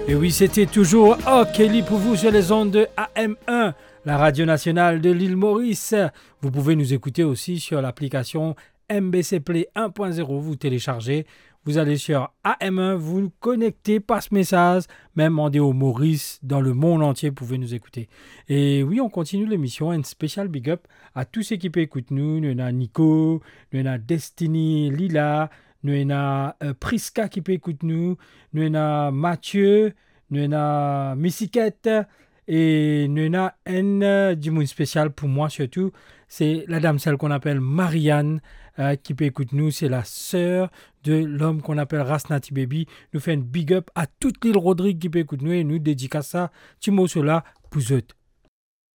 Et oui, c'était toujours Oh Kelly pour vous sur les ondes de AM1, la radio nationale de l'île Maurice. Vous pouvez nous écouter aussi sur l'application MBC Play 1.0. Vous téléchargez, vous allez sur AM1, vous nous connectez, passe message, même en au Maurice, dans le monde entier, vous pouvez nous écouter. Et oui, on continue l'émission, un spécial big up à tous ceux qui peuvent écouter nous. Nous avons Nico, nous avons Destiny, Lila, nous avons Priska qui peut écouter nous, nous avons Mathieu, nous avons Missiquette et nous avons un du monde spécial pour moi surtout. C'est la dame celle qu'on appelle Marianne qui peut écouter nous. C'est la sœur de l'homme qu'on appelle Rasnati Baby. Nous fait un big up à toute l'île Rodrigue qui peut écouter nous et nous dédicace ça. Petit mot sur là pour eux.